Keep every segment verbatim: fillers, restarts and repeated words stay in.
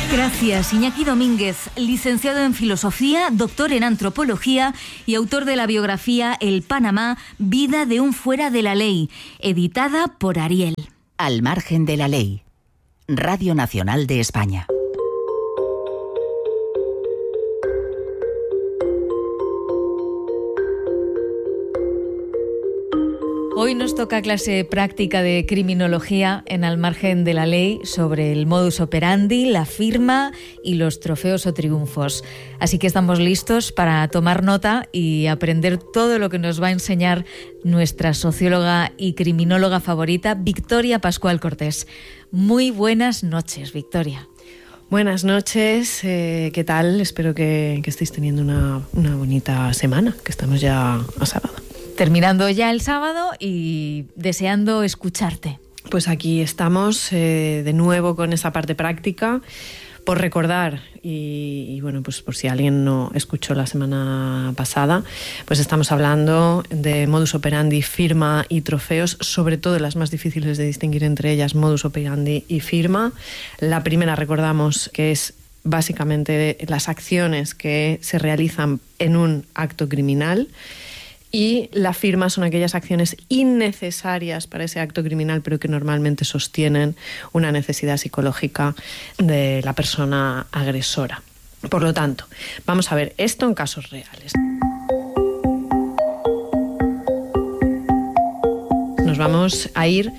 Gracias, Iñaki Domínguez, licenciado en Filosofía, doctor en Antropología y autor de la biografía El Panamá, Vida de un fuera de la ley, editada por Ariel. Al margen de la ley. Radio Nacional de España. Hoy nos toca clase práctica de criminología en Al margen de la ley sobre el modus operandi, la firma y los trofeos o triunfos. Así que estamos listos para tomar nota y aprender todo lo que nos va a enseñar nuestra socióloga y criminóloga favorita, Victoria Pascual Cortés. Muy buenas noches, Victoria. Buenas noches, eh, ¿qué tal? Espero que, que estéis teniendo una, una bonita semana, que estamos ya a sábado. Terminando ya el sábado y deseando escucharte. Pues aquí estamos eh, de nuevo con esa parte práctica. Por recordar, y, y bueno, pues por si alguien no escuchó la semana pasada, pues estamos hablando de modus operandi, firma y trofeos, sobre todo las más difíciles de distinguir entre ellas, modus operandi y firma. La primera, recordamos, que es básicamente las acciones que se realizan en un acto criminal. Y la firma son aquellas acciones innecesarias para ese acto criminal, pero que normalmente sostienen una necesidad psicológica de la persona agresora. Por lo tanto, vamos a ver esto en casos reales. Nos vamos a ir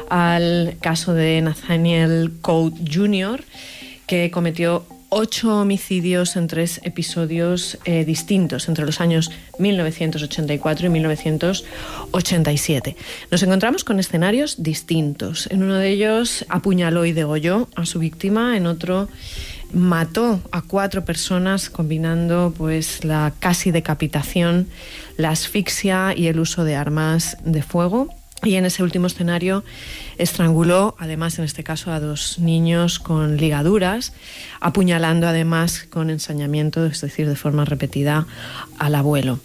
al caso de Nathaniel Coe junior, que cometió ocho homicidios en tres episodios eh, distintos entre los años mil novecientos ochenta y cuatro y mil novecientos ochenta y siete. Nos encontramos con escenarios distintos. En uno de ellos apuñaló y degolló a su víctima, en otro mató a cuatro personas combinando pues la casi decapitación, la asfixia y el uso de armas de fuego. Y en ese último escenario estranguló, además en este caso, a dos niños con ligaduras, apuñalando además con ensañamiento, es decir, de forma repetida, al abuelo.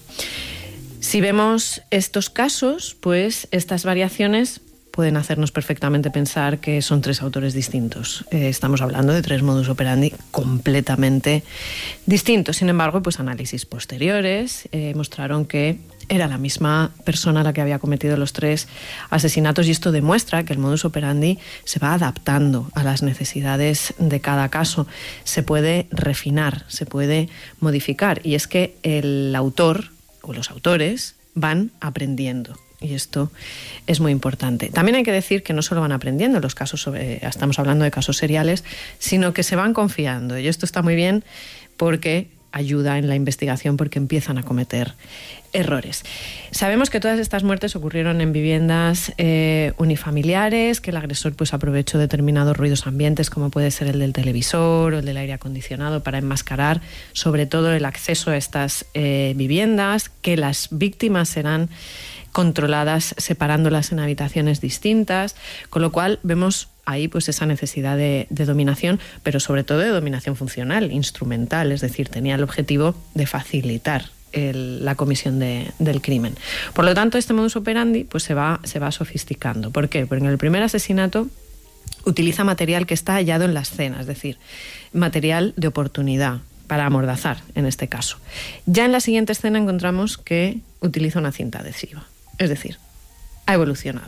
Si vemos estos casos, pues estas variaciones pueden hacernos perfectamente pensar que son tres autores distintos. Eh, estamos hablando de tres modus operandi completamente distintos. Sin embargo, pues análisis posteriores eh, mostraron que era la misma persona la que había cometido los tres asesinatos, y esto demuestra que el modus operandi se va adaptando a las necesidades de cada caso. Se puede refinar, se puede modificar, y es que el autor o los autores van aprendiendo. Y esto es muy importante. También hay que decir que no solo van aprendiendo los casos, sobre, estamos hablando de casos seriales, sino que se van confiando. Y esto está muy bien porque ayuda en la investigación, porque empiezan a cometer errores. Sabemos que todas estas muertes ocurrieron en viviendas eh, unifamiliares, que el agresor pues aprovechó determinados ruidos ambientes, como puede ser el del televisor o el del aire acondicionado, para enmascarar sobre todo el acceso a estas eh, viviendas, que las víctimas serán controladas separándolas en habitaciones distintas, con lo cual vemos ahí pues esa necesidad de, de dominación, pero sobre todo de dominación funcional, instrumental, es decir, tenía el objetivo de facilitar el, la comisión de, del crimen. Por lo tanto, este modus operandi pues se va, se va sofisticando. ¿Por qué? Porque en el primer asesinato utiliza material que está hallado en la escena, es decir, material de oportunidad, para amordazar en este caso. Ya en la siguiente escena encontramos que utiliza una cinta adhesiva. Es decir, ha evolucionado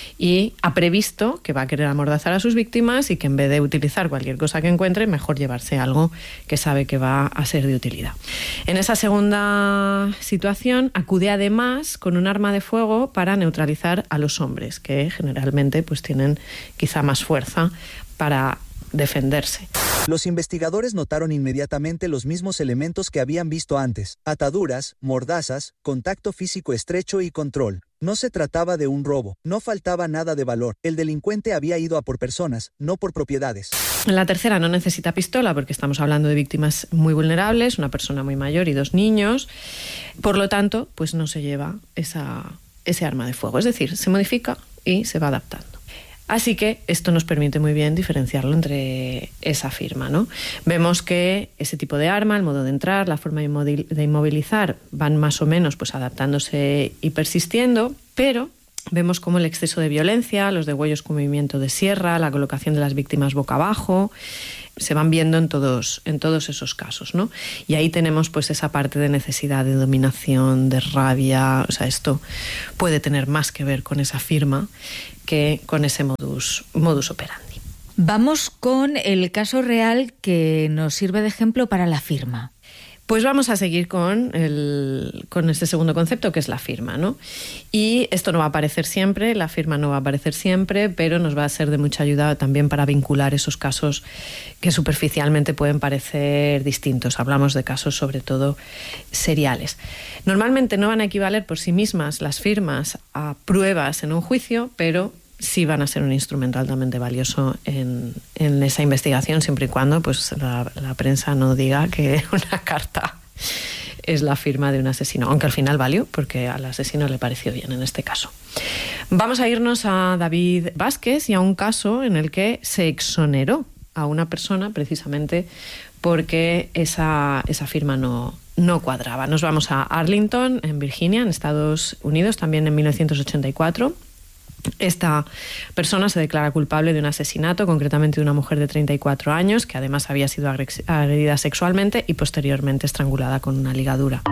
y ha previsto que va a querer amordazar a sus víctimas y que en vez de utilizar cualquier cosa que encuentre, mejor llevarse algo que sabe que va a ser de utilidad. En esa segunda situación acude además con un arma de fuego para neutralizar a los hombres, que generalmente pues tienen quizá más fuerza para defenderse. Los investigadores notaron inmediatamente los mismos elementos que habían visto antes: ataduras, mordazas, contacto físico estrecho y control. No se trataba de un robo, no faltaba nada de valor. El delincuente había ido a por personas, no por propiedades. La tercera no necesita pistola porque estamos hablando de víctimas muy vulnerables, una persona muy mayor y dos niños. Por lo tanto, pues no se lleva esa, ese arma de fuego, es decir, se modifica y se va adaptando. Así que esto nos permite muy bien diferenciarlo entre esa firma, ¿no? Vemos que ese tipo de arma, el modo de entrar, la forma de inmovilizar van más o menos pues adaptándose y persistiendo, pero vemos cómo el exceso de violencia, los degüellos con movimiento de sierra, la colocación de las víctimas boca abajo, se van viendo en todos, en todos esos casos, ¿no? Y ahí tenemos pues esa parte de necesidad de dominación, de rabia. O sea, esto puede tener más que ver con esa firma que con ese modus, modus operandi. Vamos con el caso real que nos sirve de ejemplo para la firma. Pues vamos a seguir con, el, con este segundo concepto, que es la firma, ¿no? Y esto no va a aparecer siempre, la firma no va a aparecer siempre, pero nos va a ser de mucha ayuda también para vincular esos casos que superficialmente pueden parecer distintos. Hablamos de casos sobre todo seriales. Normalmente no van a equivaler por sí mismas las firmas a pruebas en un juicio, pero sí van a ser un instrumento altamente valioso en, en esa investigación, siempre y cuando pues, la, la prensa no diga que una carta es la firma de un asesino, aunque al final valió, porque al asesino le pareció bien en este caso. Vamos a irnos a David Vázquez y a un caso en el que se exoneró a una persona precisamente porque esa, esa firma no, no cuadraba. Nos vamos a Arlington, en Virginia, en Estados Unidos, también en mil novecientos ochenta y cuatro. Esta persona se declara culpable de un asesinato, concretamente de una mujer de treinta y cuatro años, que además había sido agredida sexualmente y posteriormente estrangulada con una ligadura.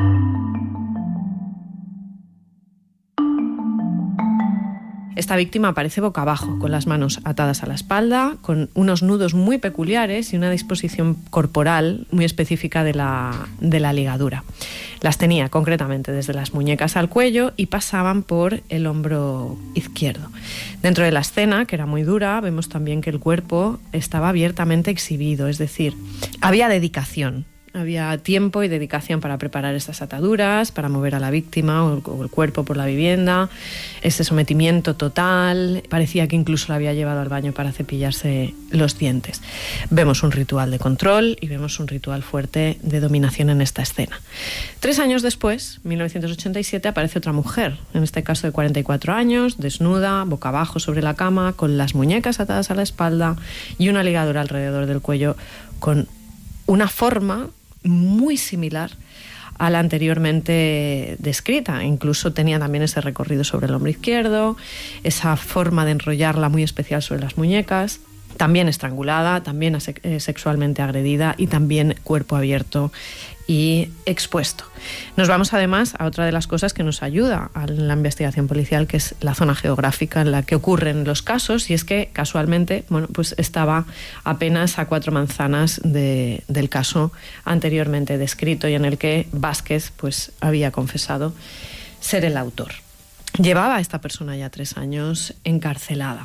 Esta víctima aparece boca abajo, con las manos atadas a la espalda, con unos nudos muy peculiares y una disposición corporal muy específica de la, de la ligadura. Las tenía concretamente desde las muñecas al cuello y pasaban por el hombro izquierdo. Dentro de la escena, que era muy dura, vemos también que el cuerpo estaba abiertamente exhibido, es decir, había dedicación. Había tiempo y dedicación para preparar estas ataduras, para mover a la víctima o el cuerpo por la vivienda, ese sometimiento total. Parecía que incluso la había llevado al baño para cepillarse los dientes. Vemos un ritual de control y vemos un ritual fuerte de dominación en esta escena. Tres años después, mil novecientos ochenta y siete, aparece otra mujer, en este caso de cuarenta y cuatro años, desnuda, boca abajo sobre la cama, con las muñecas atadas a la espalda y una ligadura alrededor del cuello con una forma muy similar a la anteriormente descrita. Incluso tenía también ese recorrido sobre el hombro izquierdo, esa forma de enrollarla muy especial sobre las muñecas, también estrangulada, también sexualmente agredida y también cuerpo abierto y expuesto. Nos vamos además a otra de las cosas que nos ayuda a la investigación policial, que es la zona geográfica en la que ocurren los casos, y es que casualmente, bueno, pues estaba apenas a cuatro manzanas de, del caso anteriormente descrito y en el que Vázquez pues había confesado ser el autor. Llevaba a esta persona ya tres años encarcelada.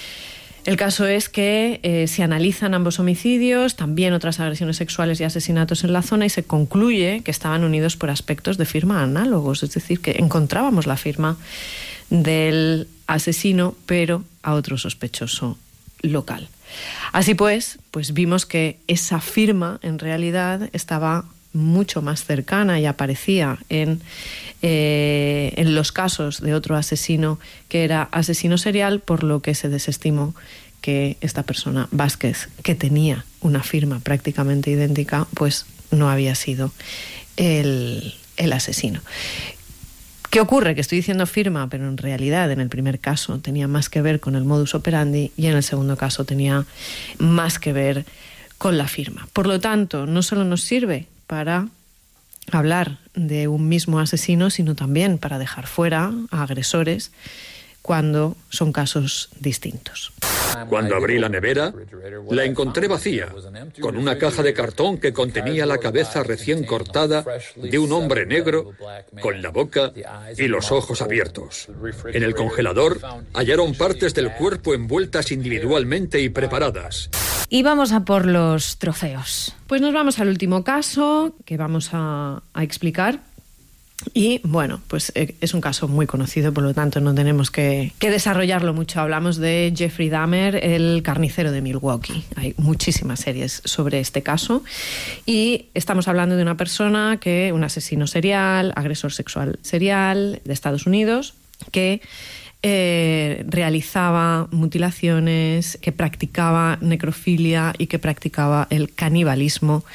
El caso es que eh, se analizan ambos homicidios, también otras agresiones sexuales y asesinatos en la zona, y se concluye que estaban unidos por aspectos de firma análogos, es decir, que encontrábamos la firma del asesino, pero a otro sospechoso local. Así pues, pues vimos que esa firma en realidad estaba mucho más cercana y aparecía en, eh, en los casos de otro asesino que era asesino serial, por lo que se desestimó que esta persona, Vázquez, que tenía una firma prácticamente idéntica, pues no había sido el, el asesino. ¿Qué ocurre? Que estoy diciendo firma, pero en realidad en el primer caso tenía más que ver con el modus operandi y en el segundo caso tenía más que ver con la firma. Por lo tanto, no solo nos sirve para hablar de un mismo asesino, sino también para dejar fuera a agresores cuando son casos distintos. Cuando abrí la nevera, la encontré vacía, con una caja de cartón que contenía la cabeza recién cortada de un hombre negro, con la boca y los ojos abiertos. En el congelador hallaron partes del cuerpo envueltas individualmente y preparadas. Y vamos a por los trofeos. Pues nos vamos al último caso que vamos a, a explicar. Y bueno, pues es un caso muy conocido, por lo tanto no tenemos que, que desarrollarlo mucho. Hablamos de Jeffrey Dahmer, el carnicero de Milwaukee. Hay muchísimas series sobre este caso y estamos hablando de una persona que, un asesino serial, agresor sexual serial de Estados Unidos, que eh, realizaba mutilaciones, que practicaba necrofilia y que practicaba el canibalismo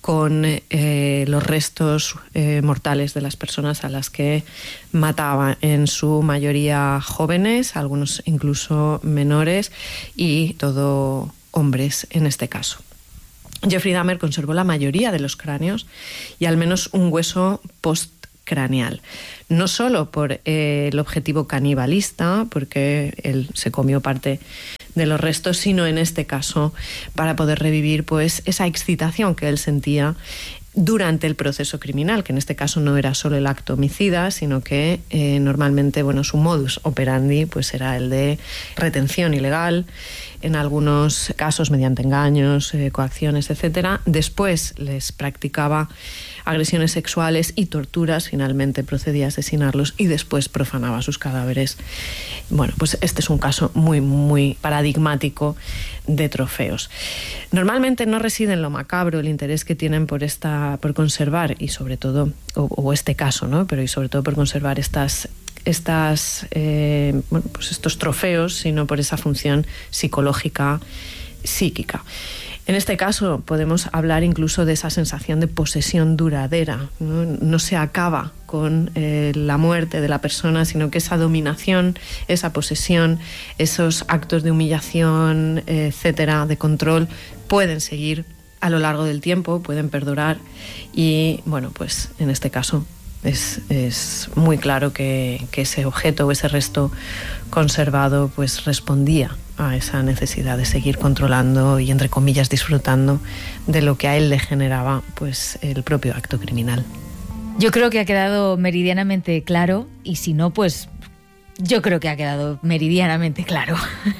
con eh, los restos eh, mortales de las personas a las que mataba, en su mayoría jóvenes, algunos incluso menores, y todo hombres en este caso. Jeffrey Dahmer conservó la mayoría de los cráneos y al menos un hueso postcraneal. No solo por eh, el objetivo canibalista, porque él se comió parte de los restos, sino en este caso para poder revivir pues esa excitación que él sentía durante el proceso criminal, que en este caso no era solo el acto homicida, sino que eh, normalmente, bueno, su modus operandi pues era el de retención ilegal, en algunos casos mediante engaños, eh, coacciones, etcétera. Después les practicaba agresiones sexuales y torturas, finalmente procedía a asesinarlos y después profanaba sus cadáveres. Bueno, pues este es un caso muy, muy paradigmático de trofeos. Normalmente no reside en lo macabro el interés que tienen por esta, por conservar, y sobre todo, o, o este caso, ¿no? Pero y sobre todo por conservar estas estas eh, bueno, pues estos trofeos, sino por esa función psicológica, psíquica. En este caso podemos hablar incluso de esa sensación de posesión duradera, no, no se acaba con eh, la muerte de la persona, sino que esa dominación, esa posesión, esos actos de humillación, eh, etcétera, de control, pueden seguir a lo largo del tiempo, pueden perdurar y, bueno, pues en este caso Es, es muy claro que, que ese objeto o ese resto conservado pues respondía a esa necesidad de seguir controlando y, entre comillas, disfrutando de lo que a él le generaba pues el propio acto criminal. Yo creo que ha quedado meridianamente claro, y si no, pues yo creo que ha quedado meridianamente claro.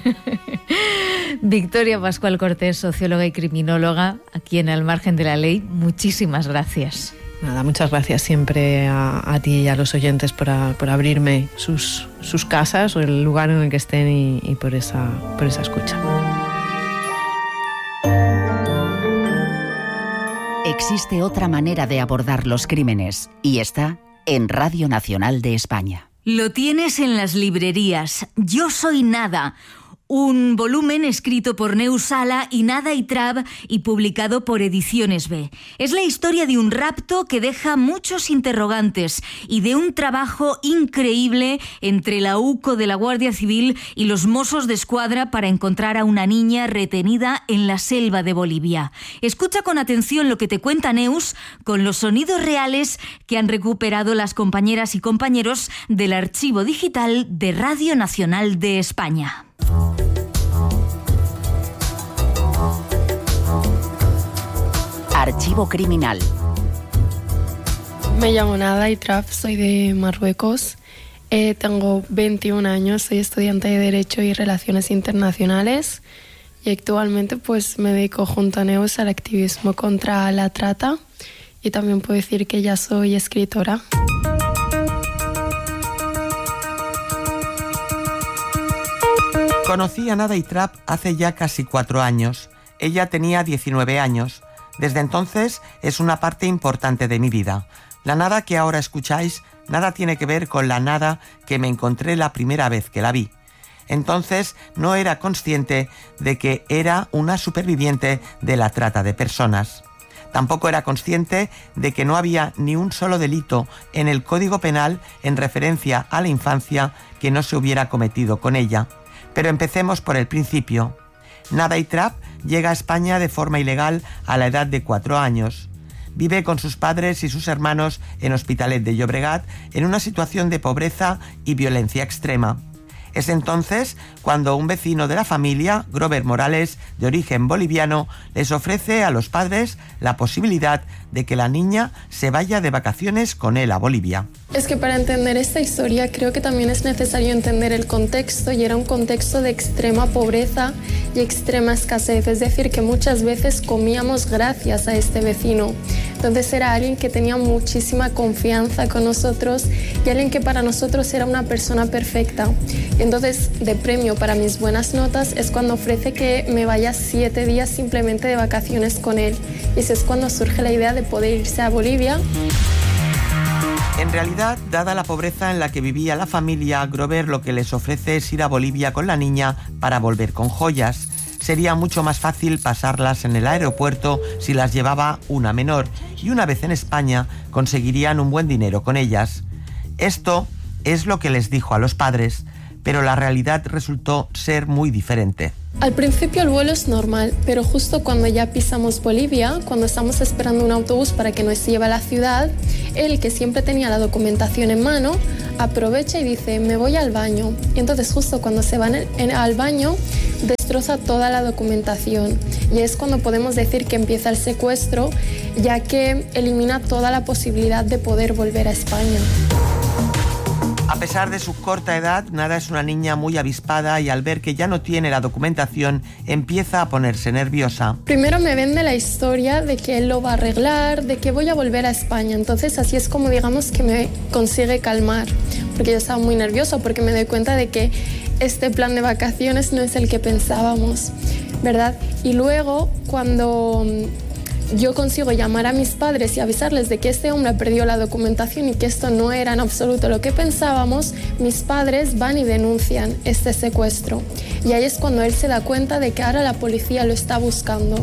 Victoria Pascual Cortés, socióloga y criminóloga, aquí en Al Margen de la Ley, muchísimas gracias. Nada, muchas gracias siempre a, a ti y a los oyentes por, a, por abrirme sus, sus casas o el lugar en el que estén y, y por, esa, por esa escucha. Existe otra manera de abordar los crímenes y está en Radio Nacional de España. Lo tienes en las librerías. Yo soy Nada. Un volumen escrito por Neus Sala y Nada y Trab y publicado por Ediciones B. Es la historia de un rapto que deja muchos interrogantes y de un trabajo increíble entre la U C O de la Guardia Civil y los Mossos de Escuadra para encontrar a una niña retenida en la selva de Bolivia. Escucha con atención lo que te cuenta Neus con los sonidos reales que han recuperado las compañeras y compañeros del archivo digital de Radio Nacional de España. Archivo criminal. Me llamo Nada y Trab, soy de Marruecos. Eh, tengo veintiún años, soy estudiante de Derecho y Relaciones Internacionales y actualmente pues me dedico junto a Neus al activismo contra la trata y también puedo decir que ya soy escritora. Conocí a Nada y Trab hace ya casi cuatro años. Ella tenía diecinueve años. Desde entonces es una parte importante de mi vida. La Nada que ahora escucháis, nada tiene que ver con la Nada que me encontré la primera vez que la vi. Entonces no era consciente de que era una superviviente de la trata de personas. Tampoco era consciente de que no había ni un solo delito en el Código Penal en referencia a la infancia que no se hubiera cometido con ella. Pero empecemos por el principio. Nada y Trab llega a España de forma ilegal a la edad de cuatro años. Vive con sus padres y sus hermanos en Hospitalet de Llobregat en una situación de pobreza y violencia extrema. Es entonces cuando un vecino de la familia, Grover Morales, de origen boliviano, les ofrece a los padres la posibilidad de que la niña se vaya de vacaciones con él a Bolivia. Es que para entender esta historia creo que también es necesario entender el contexto, y era un contexto de extrema pobreza y extrema escasez, es decir, que muchas veces comíamos gracias a este vecino. Entonces era alguien que tenía muchísima confianza con nosotros y alguien que para nosotros era una persona perfecta. Entonces, de premio para mis buenas notas es cuando ofrece que me vaya siete días simplemente de vacaciones con él. Y esa es cuando surge la idea de poder irse a Bolivia. En realidad, dada la pobreza en la que vivía la familia, Grover lo que les ofrece es ir a Bolivia con la niña para volver con joyas. sería mucho más fácil pasarlas en el aeropuerto si las llevaba una menor, y una vez en España conseguirían un buen dinero con ellas. Esto es lo que les dijo a los padres, pero la realidad resultó ser muy diferente. Al principio el vuelo es normal, pero justo cuando ya pisamos Bolivia, cuando estamos esperando un autobús para que nos lleve a la ciudad, él, que siempre tenía la documentación en mano, aprovecha y dice, me voy al baño. Y entonces justo cuando se va en, en, al baño, destroza toda la documentación. Y es cuando podemos decir que empieza el secuestro, ya que elimina toda la posibilidad de poder volver a España. A pesar de su corta edad, Nada es una niña muy avispada y al ver que ya no tiene la documentación, empieza a ponerse nerviosa. Primero me vende la historia de que él lo va a arreglar, de que voy a volver a España. Entonces así es como digamos que me consigue calmar, porque yo estaba muy nerviosa porque me doy cuenta de que este plan de vacaciones no es el que pensábamos, ¿verdad? Y luego cuando yo consigo llamar a mis padres y avisarles de que este hombre ha perdido la documentación y que esto no era en absoluto lo que pensábamos, mis padres van y denuncian este secuestro. Y ahí es cuando él se da cuenta de que ahora la policía lo está buscando.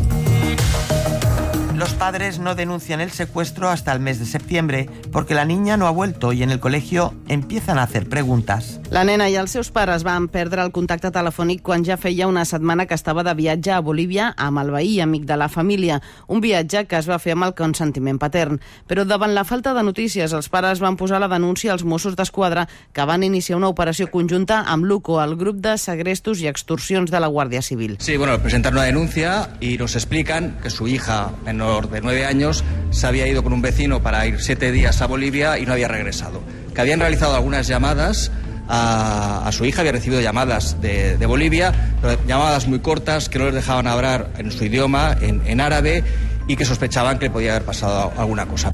Los padres no denuncian el secuestro hasta el mes de septiembre porque la niña no ha vuelto y en el colegio empiezan a hacer preguntas. La nena i els seus pares van perdre el contacte telefònic quan ja feia una setmana que estava de viatge a Bolívia amb el veí amic de la família, un viatge que es va fer amb el consentiment patern. Però davant la falta de notícies, els pares van posar la denúncia als Mossos d'Esquadra, que van iniciar una operació conjunta amb l'U C O, el grup de segrestos i extorsions de la Guàrdia Civil. Sí, bueno, presentaron una denuncia y nos explican que su hija menor de nueve años se había ido con un vecino para ir siete días a Bolivia y no había regresado. Que habían realizado algunas llamadas a, a su hija, había recibido llamadas de, de Bolivia, pero llamadas muy cortas que no les dejaban hablar en su idioma, en, en árabe, y que sospechaban que le podía haber pasado alguna cosa.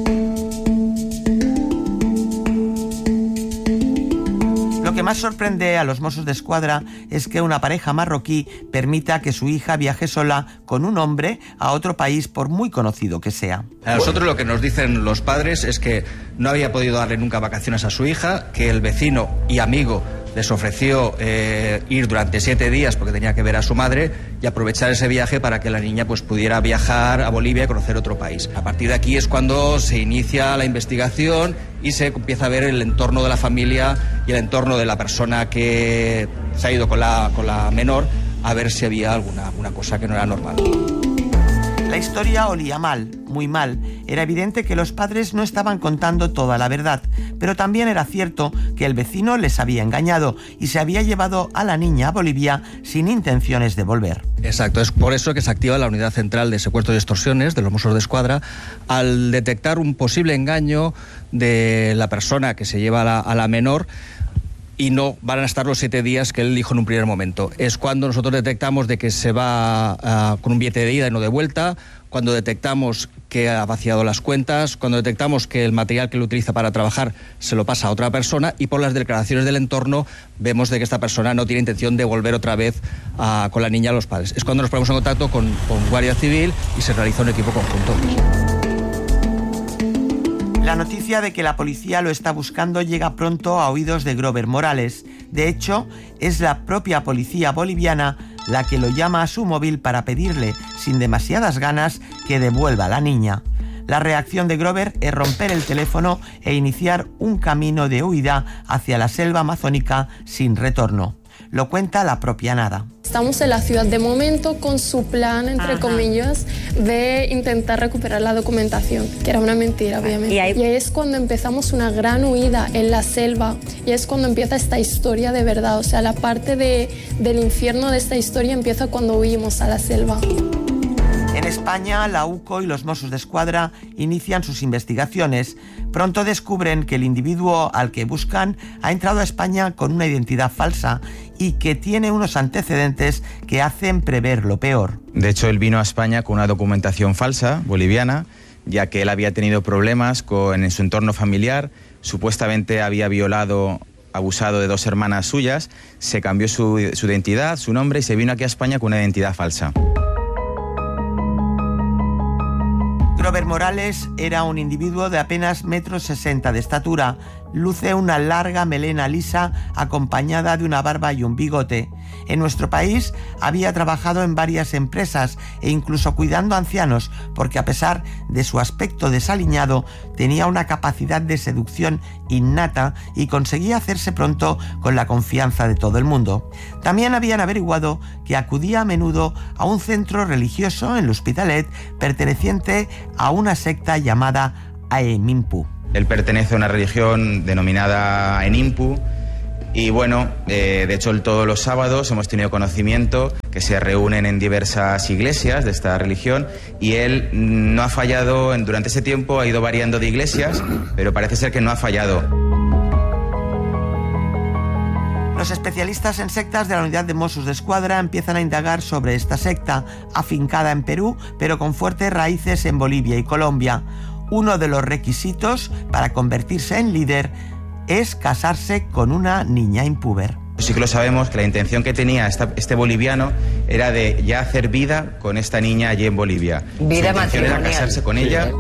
Lo que más sorprende a los Mossos d'Esquadra es que una pareja marroquí permita que su hija viaje sola con un hombre a otro país, por muy conocido que sea. A nosotros lo que nos dicen los padres es que no había podido darle nunca vacaciones a su hija, que el vecino y amigo les ofreció eh, ir durante siete días porque tenía que ver a su madre y aprovechar ese viaje para que la niña pues, pudiera viajar a Bolivia y conocer otro país. A partir de aquí es cuando se inicia la investigación y se empieza a ver el entorno de la familia y el entorno de la persona que se ha ido con la, con la menor, a ver si había alguna, alguna cosa que no era normal. La historia olía mal, muy mal. Era evidente que los padres no estaban contando toda la verdad, pero también era cierto que el vecino les había engañado y se había llevado a la niña a Bolivia sin intenciones de volver. Exacto, es por eso que se activa la Unidad Central de Secuestros y Extorsiones de los Mossos d'Esquadra al detectar un posible engaño de la persona que se lleva a la, a la menor. Y no van a estar los siete días que él dijo en un primer momento. Es cuando nosotros detectamos de que se va uh, con un billete de ida y no de vuelta, cuando detectamos que ha vaciado las cuentas, cuando detectamos que el material que él utiliza para trabajar se lo pasa a otra persona, y por las declaraciones del entorno vemos de que esta persona no tiene intención de volver otra vez uh, con la niña a los padres. Es cuando nos ponemos en contacto con, con Guardia Civil y se realiza un equipo conjunto. La noticia de que la policía lo está buscando llega pronto a oídos de Grover Morales. De hecho, es la propia policía boliviana la que lo llama a su móvil para pedirle, sin demasiadas ganas, que devuelva a la niña. La reacción de Grover es romper el teléfono e iniciar un camino de huida hacia la selva amazónica sin retorno. Lo cuenta la propia Nada. Estamos en la ciudad de momento con su plan, entre Ajá. comillas, de intentar recuperar la documentación, que era una mentira, obviamente. Y ahí... y ahí es cuando empezamos una gran huida en la selva, y es cuando empieza esta historia de verdad. O sea, la parte de, del infierno de esta historia empieza cuando huimos a la selva. En España, la U C O y los Mossos d'Esquadra inician sus investigaciones. Pronto descubren que el individuo al que buscan ha entrado a España con una identidad falsa y que tiene unos antecedentes que hacen prever lo peor. De hecho, él vino a España con una documentación falsa, boliviana, ya que él había tenido problemas con, en su entorno familiar. Supuestamente había violado, abusado de dos hermanas suyas, se cambió su, su identidad, su nombre, y se vino aquí a España con una identidad falsa. Grover Morales era un individuo de apenas metro sesenta de estatura. Luce una larga melena lisa acompañada de una barba y un bigote. En nuestro país había trabajado en varias empresas e incluso cuidando ancianos, porque a pesar de su aspecto desaliñado, tenía una capacidad de seducción innata y conseguía hacerse pronto con la confianza de todo el mundo. También habían averiguado que acudía a menudo a un centro religioso en l'Hospitalet perteneciente a una secta llamada Aemimpu. Él pertenece a una religión denominada Enimpu y bueno, eh, de hecho todos los sábados hemos tenido conocimiento que se reúnen en diversas iglesias de esta religión y él no ha fallado, en, durante ese tiempo ha ido variando de iglesias, pero parece ser que no ha fallado. Los especialistas en sectas de la unidad de Mossos d'Esquadra empiezan a indagar sobre esta secta, afincada en Perú, pero con fuertes raíces en Bolivia y Colombia. Uno de los requisitos para convertirse en líder es casarse con una niña impúber. Sí que lo sabemos, que la intención que tenía esta, este boliviano era de ya hacer vida con esta niña allí en Bolivia. Vida Su intención era casarse con ella.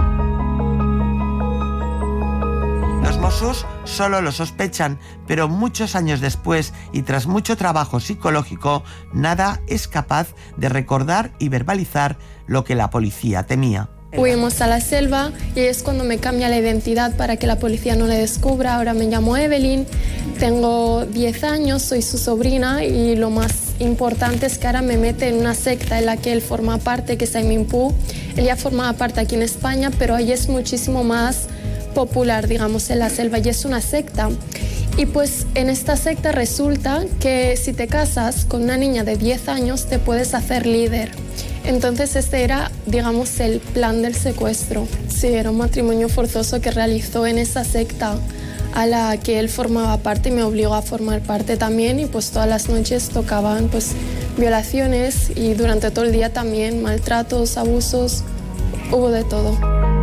Los Mossos solo lo sospechan, pero muchos años después y tras mucho trabajo psicológico, nada es capaz de recordar y verbalizar lo que la policía temía. Fuimos a la selva y es cuando me cambia la identidad para que la policía no le descubra. Ahora me llamo Evelyn, tengo diez años, soy su sobrina y lo más importante es que ahora me mete en una secta en la que él forma parte, que es Aemimpu. Él ya formaba parte aquí en España, pero ahí es muchísimo más popular, digamos, en la selva, y es una secta. Y pues en esta secta resulta que si te casas con una niña de diez años te puedes hacer líder. Entonces este era, digamos, el plan del secuestro. Sí, era un matrimonio forzoso que realizó en esa secta a la que él formaba parte y me obligó a formar parte también, y pues todas las noches tocaban pues violaciones y durante todo el día también maltratos, abusos, hubo de todo.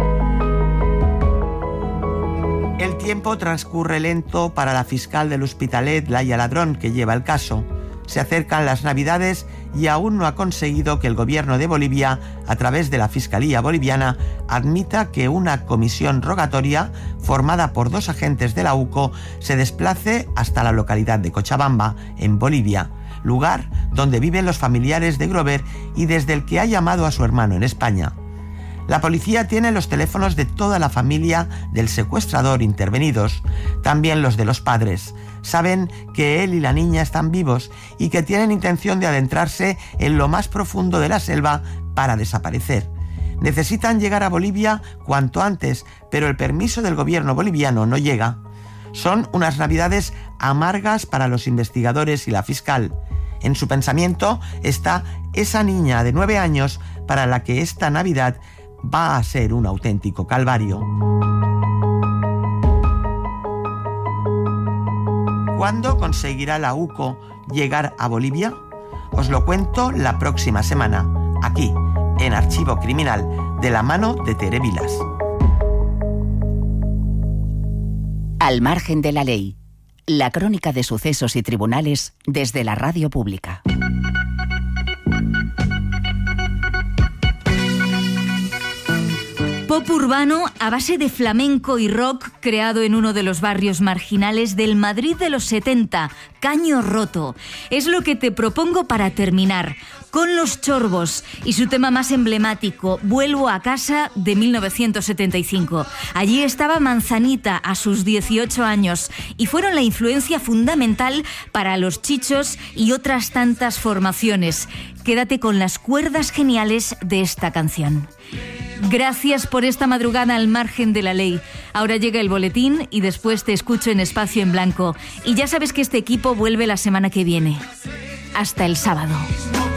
El tiempo transcurre lento para la fiscal del Hospitalet, Laia Ladrón, que lleva el caso. Se acercan las Navidades y aún no ha conseguido que el gobierno de Bolivia, a través de la Fiscalía Boliviana, admita que una comisión rogatoria, formada por dos agentes de la U C O, se desplace hasta la localidad de Cochabamba, en Bolivia, lugar donde viven los familiares de Grover y desde el que ha llamado a su hermano en España. La policía tiene los teléfonos de toda la familia del secuestrador intervenidos, también los de los padres. Saben que él y la niña están vivos y que tienen intención de adentrarse en lo más profundo de la selva para desaparecer. Necesitan llegar a Bolivia cuanto antes, pero el permiso del gobierno boliviano no llega. Son unas Navidades amargas para los investigadores y la fiscal. En su pensamiento está esa niña de nueve años para la que esta Navidad va a ser un auténtico calvario. ¿Cuándo conseguirá la U C O llegar a Bolivia? Os lo cuento la próxima semana, aquí, en Archivo Criminal, de la mano de Tere Vilas. Al margen de la ley, la crónica de sucesos y tribunales desde la radio pública. Pop urbano a base de flamenco y rock creado en uno de los barrios marginales del Madrid de los setenta, Caño Roto. Es lo que te propongo para terminar, con Los Chorbos y su tema más emblemático, Vuelvo a casa, de mil novecientos setenta y cinco. Allí estaba Manzanita a sus dieciocho años y fueron la influencia fundamental para Los Chichos y otras tantas formaciones. Quédate con las cuerdas geniales de esta canción. Gracias por esta madrugada al margen de la ley. Ahora llega el boletín y después te escucho en Espacio en Blanco. Y ya sabes que este equipo vuelve la semana que viene. Hasta el sábado.